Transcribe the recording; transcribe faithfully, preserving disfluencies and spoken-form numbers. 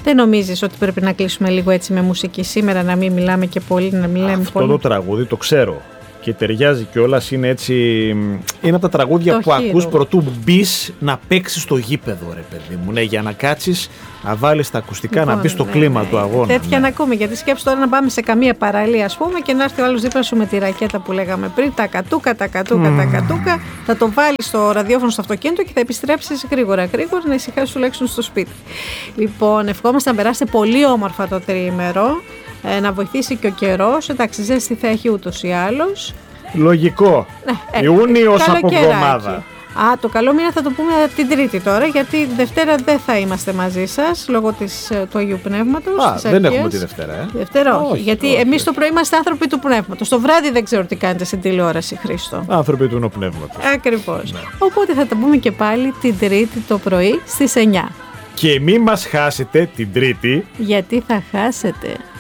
Δεν νομίζεις ότι πρέπει να κλείσουμε λίγο έτσι με μουσική σήμερα, να μην μιλάμε και πολύ, να μην λέμε Αυτό πολύ? το τραγούδι το ξέρω και ταιριάζει κιόλας, είναι έτσι. Είναι από τα τραγούδια το που χείρο. ακούς πρωτού μπει να παίξεις στο γήπεδο, ρε παιδί μου. Ναι, για να κάτσεις, να βάλεις τα ακουστικά, λοιπόν, να μπει στο ναι, κλίμα ναι, του αγώνα. Τέτοια ναι. να ακούμε. Γιατί σκέψου τώρα να πάμε σε καμία παραλία, ας πούμε, και να έρθει ο άλλος δίπλα σου με τη ρακέτα που λέγαμε πριν, τα κατούκα, τα κατούκα, mm. τα κατούκα. Θα το βάλεις στο ραδιόφωνο στο αυτοκίνητο και θα επιστρέψεις γρήγορα, γρήγορα να ησυχάσεις τουλάχιστον στο σπίτι. Λοιπόν, ευχόμαστε να περάσετε πολύ όμορφα το τριήμερο, ε, να βοηθήσει και ο καιρός. Εντάξει, ζέστη θα έχει ούτως ή άλλως. Λογικό. Ναι, ε, Ιούνιος από εβδομάδα. Α, το καλό μήνα θα το πούμε την Τρίτη τώρα, γιατί Δευτέρα δεν θα είμαστε μαζί σας λόγω της, του Αγίου Πνεύματος. Α, της δεν Αρχαίας. έχουμε τη Δευτέρα, ε. Δευτέρα όχι, όχι γιατί όχι. εμείς το πρωί είμαστε άνθρωποι του Πνεύματος. Το βράδυ δεν ξέρω τι κάνετε στην τηλεόραση, Χρήστο. Άνθρωποι του νοπνεύματος. Ακριβώς. Ναι. Οπότε θα τα πούμε και πάλι την Τρίτη το πρωί στις εννιά. Και μη μας χάσετε την Τρίτη. Γιατί θα χάσετε.